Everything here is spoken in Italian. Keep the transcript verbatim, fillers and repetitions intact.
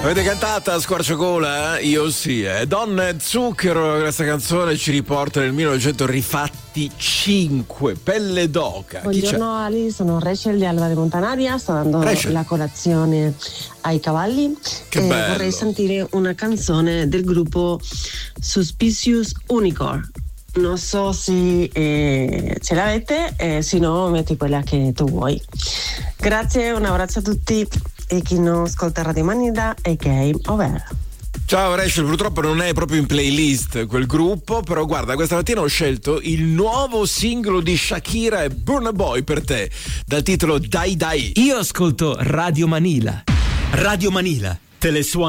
Avete cantata a squarciagola? Eh? Io sì, eh. Donna e zucchero, questa canzone ci riporta nel millenovecento rifatti cinque, Pelle d'oca. Buongiorno Ali, sono Rachel di Alba di Montanaria, sto dando Rachel. la colazione ai cavalli. Che e bello. vorrei sentire una canzone del gruppo Suspicious Unicorn. Non so se eh, ce l'avete, eh, se no metti quella che tu vuoi. Grazie, un abbraccio a tutti e chi non ascolta Radio Manila è Game Over. Ciao Rachel, purtroppo non è proprio in playlist quel gruppo, però guarda, questa mattina ho scelto il nuovo singolo di Shakira e Burna Boy per te, dal titolo Dai Dai. Io ascolto Radio Manila. Radio Manila, te le suono